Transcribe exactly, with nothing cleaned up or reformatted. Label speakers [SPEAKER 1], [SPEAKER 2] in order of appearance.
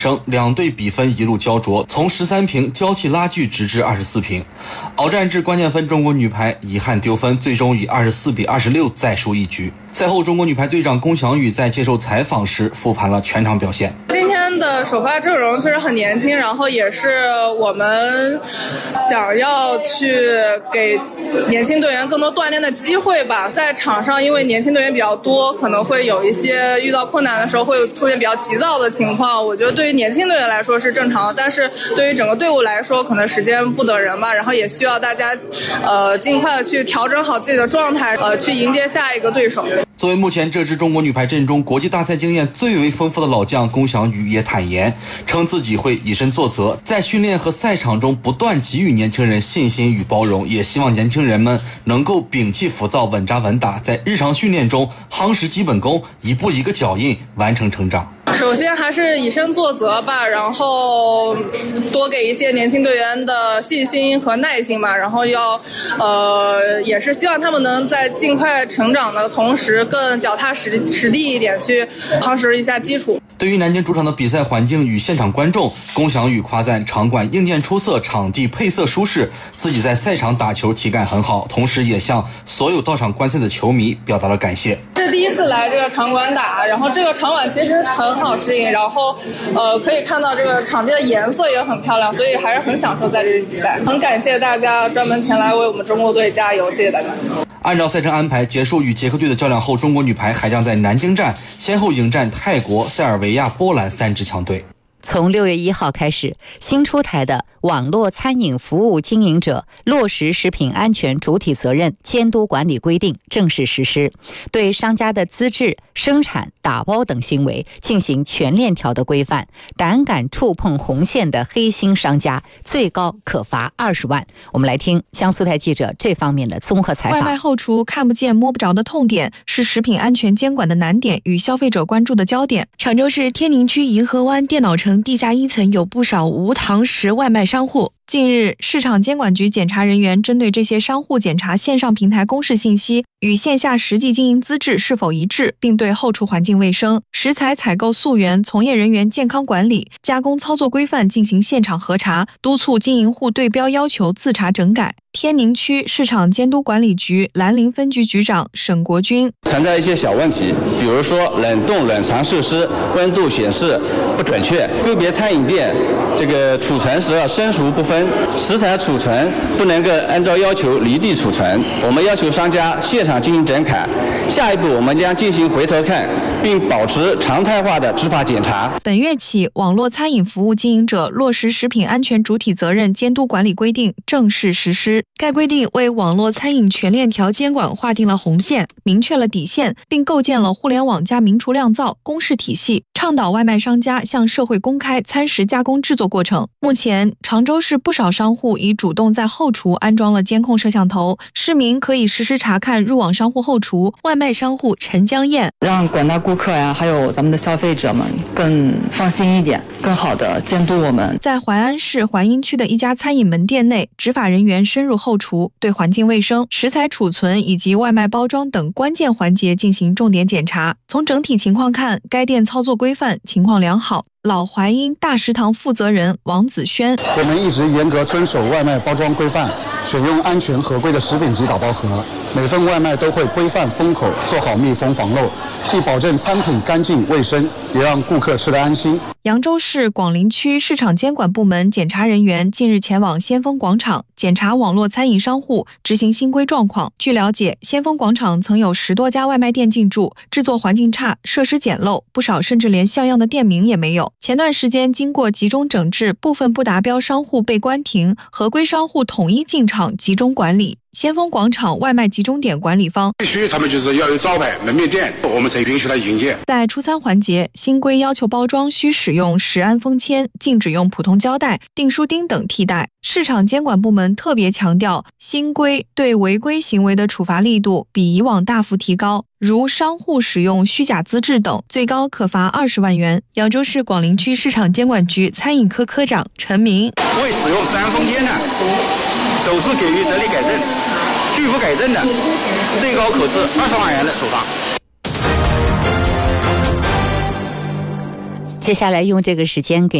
[SPEAKER 1] 生两队比分一路胶着，从十三平交替拉锯直至二十四平。鏖战至关键分，中国女排遗憾丢分，最终以二十四比二十六再输一局。赛后，中国女排队长龚翔宇在接受采访时复盘了全场表现。
[SPEAKER 2] 今天的首发阵容确实很年轻，然后也是我们想要去给年轻队员更多锻炼的机会吧。在场上，因为年轻队员比较多，可能会有一些遇到困难的时候会出现比较急躁的情况。我觉得对于年轻队员来说是正常的，但是对于整个队伍来说，可能时间不等人吧。然后也需要大家，呃，尽快的去调整好自己的状态，呃，去迎接下一个对手。
[SPEAKER 1] 作为目前这支中国女排阵中国际大赛经验最为丰富的老将，龚翔宇也坦言，称自己会以身作则，在训练和赛场中不断给予年轻人信心与包容，也希望年轻人们能够摒弃浮躁，稳扎稳打，在日常训练中夯实基本功，一步一个脚印完成成长。
[SPEAKER 2] 首先还是以身作则吧，然后多给一些年轻队员的信心和耐心吧，然后要呃也是希望他们能在尽快成长的同时更脚踏实实地一点，去夯实一下基础。
[SPEAKER 1] 对于南京主场的比赛环境与现场观众，龚翔宇夸赞场馆硬件出色，场地配色舒适，自己在赛场打球体感很好，同时也向所有到场观赛的球迷表达了感谢。
[SPEAKER 2] 是第一次来这个场馆打，然后这个场馆其实很好适应，然后呃可以看到这个场地的颜色也很漂亮，所以还是很享受在这里比赛。很感谢大家专门前来为我们中国队加油，谢谢大家。
[SPEAKER 1] 按照赛程安排，结束与捷克队的较量后，中国女排还将在南京站先后迎战泰国、塞尔维亚、波兰三支强队。
[SPEAKER 3] 从六月一号开始，新出台的网络餐饮服务经营者落实食品安全主体责任监督管理规定正式实施，对商家的资质、生产、打包等行为进行全链条的规范，胆敢触碰红线的黑心商家，最高可罚二十万。我们来听江苏台记者这方面的综合采访。
[SPEAKER 4] 外卖后厨看不见摸不着的痛点，是食品安全监管的难点与消费者关注的焦点。常州市天宁区银河湾电脑城地下一层有不少无堂食外卖商户。近日，市场监管局检查人员针对这些商户检查线上平台公示信息与线下实际经营资质是否一致，并对后厨环境卫生、食材采购溯源、从业人员健康管理、加工操作规范进行现场核查，督促经营户对标要求自查整改。天宁区市场监督管理局兰陵分局局长沈国军：
[SPEAKER 5] 存在一些小问题，比如说冷冻冷藏设施温度显示不准确，个别餐饮店这个储存时生熟不分，食材储存不能够按照要求离地储存，我们要求商家现场进行整改。下一步我们将进行回头看，并保持常态化的执法检查。
[SPEAKER 4] 本月起，网络餐饮服务经营者落实食品安全主体责任监督管理规定正式实施。该规定为网络餐饮全链条监管划定了红线，明确了底线，并构建了互联网加明厨亮灶公示体系，倡导外卖商家向社会公开餐食加工制作过程。目前，常州市不少商户已主动在后厨安装了监控摄像头，市民可以实时查看入网商户后厨。外卖商户陈江燕：
[SPEAKER 6] 让广大顾客呀，还有咱们的消费者们更放心一点，更好的监督我们。
[SPEAKER 4] 在淮安市淮阴区的一家餐饮门店内，执法人员深入后厨，对环境卫生、食材储存以及外卖包装等关键环节进行重点检查。从整体情况看，该店操作规范，情况良好。老淮阴大食堂负责人王子轩：
[SPEAKER 7] 我们一直严格遵守外卖包装规范，选用安全合规的食品级打包盒，每份外卖都会规范封口，做好密封防漏，既保证餐品干净卫生，也让顾客吃得安心。
[SPEAKER 4] 扬州市广陵区市场监管部门检查人员近日前往先锋广场检查网络餐饮商户执行新规状况。据了解，先锋广场曾有十多家外卖店进驻，制作环境差，设施简陋，不少甚至连像样的店名也没有。前段时间经过集中整治，部分不达标商户被关停，合规商户统一进场集中管理。先锋广场外卖集中点管理方
[SPEAKER 8] 必须他们就是要有招牌门面店，我们才允许他营业。
[SPEAKER 4] 在初三环节，新规要求包装需使用食安封签，禁止用普通胶带、订书钉等替代。市场监管部门特别强调，新规对违规行为的处罚力度比以往大幅提高，如商户使用虚假资质等，最高可罚二十万元。扬州市广陵区市场监管局餐饮科科长陈明：
[SPEAKER 8] 未使用食安封签的，首次给予整理改正，拒不改正的，最高可致二十万元的处罚。
[SPEAKER 3] 接下来用这个时间给